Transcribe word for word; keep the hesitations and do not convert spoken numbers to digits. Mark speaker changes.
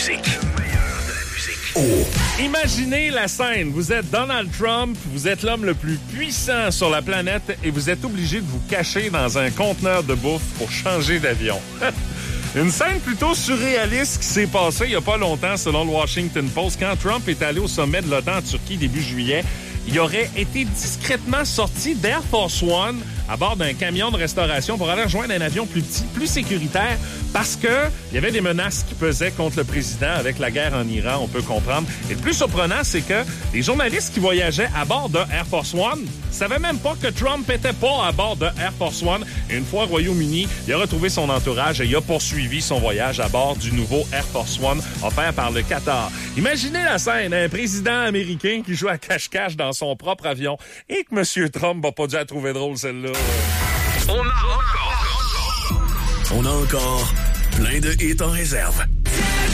Speaker 1: musique. Oh.
Speaker 2: Imaginez la scène. Vous êtes Donald Trump, vous êtes l'homme le plus puissant sur la planète et vous êtes obligé de vous cacher dans un conteneur de bouffe pour changer d'avion. Une scène plutôt surréaliste qui s'est passée il n'y a pas longtemps, selon le Washington Post. Quand Trump est allé au sommet de l'OTAN en Turquie début juillet, il aurait été discrètement sorti d'Air Force One à bord d'un camion de restauration pour aller rejoindre un avion plus petit, plus sécuritaire, parce que il y avait des menaces qui pesaient contre le président avec la guerre en Iran, on peut comprendre. Et le plus surprenant, c'est que les journalistes qui voyageaient à bord de Air Force One savaient même pas que Trump était pas à bord de Air Force One. Et une fois au Royaume-Uni, il a retrouvé son entourage et il a poursuivi son voyage à bord du nouveau Air Force One offert par le Qatar. Imaginez la scène, un président américain qui joue à cache-cache dans son propre avion et que M. Trump n'a pas dû la trouver drôle, celle-là.
Speaker 1: On a encore... On a encore plein de hits en réserve.